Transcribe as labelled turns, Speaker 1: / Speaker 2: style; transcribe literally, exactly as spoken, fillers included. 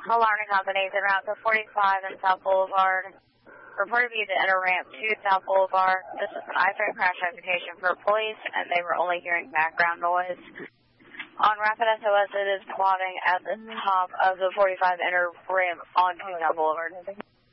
Speaker 1: Alarming companies en route to forty-five and South Boulevard. Reported via the enter ramp to South Boulevard. This is an I-frame crash application for police, and they were only hearing background noise. On Rapid S O S, it is plotting at the top of the forty-five enter ramp onto South Boulevard.